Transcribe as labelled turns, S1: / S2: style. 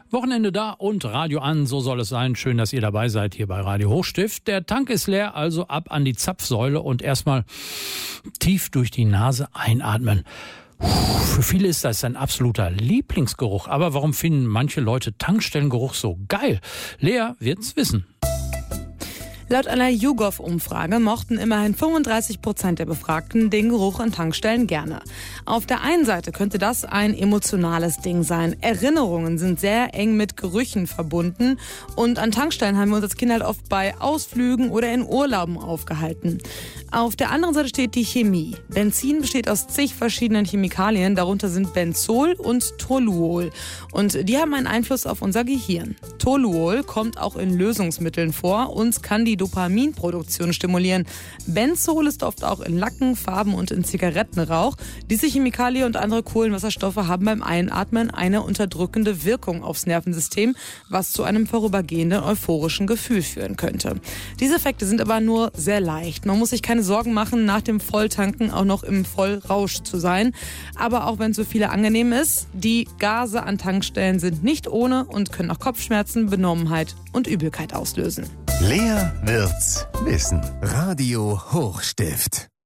S1: Wochenende da und Radio an, so soll es sein. Schön, dass ihr dabei seid hier bei Radio Hochstift. Der Tank ist leer, also ab an die Zapfsäule und erstmal tief durch die Nase einatmen. Für viele ist das ein absoluter Lieblingsgeruch. Aber warum finden manche Leute Tankstellengeruch so geil? Lea wird's wissen.
S2: Laut einer YouGov-Umfrage mochten immerhin 35% der Befragten den Geruch an Tankstellen gerne. Auf der einen Seite könnte das ein emotionales Ding sein. Erinnerungen sind sehr eng mit Gerüchen verbunden und an Tankstellen haben wir uns als Kinder halt oft bei Ausflügen oder in Urlauben aufgehalten. Auf der anderen Seite steht die Chemie. Benzin besteht aus zig verschiedenen Chemikalien, darunter sind Benzol und Toluol. Und die haben einen Einfluss auf unser Gehirn. Toluol kommt auch in Lösungsmitteln vor und kann die Dopaminproduktion stimulieren. Benzol ist oft auch in Lacken, Farben und in Zigarettenrauch. Diese Chemikalie und andere Kohlenwasserstoffe haben beim Einatmen eine unterdrückende Wirkung aufs Nervensystem, was zu einem vorübergehenden euphorischen Gefühl führen könnte. Diese Effekte sind aber nur sehr leicht. Man muss sich keine Sorgen machen, nach dem Volltanken auch noch im Vollrausch zu sein. Aber auch wenn es für viele angenehm ist, die Gase an Tankstellen sind nicht ohne und können auch Kopfschmerzen, Benommenheit und Übelkeit auslösen.
S3: Lea wird's wissen. Radio Hochstift.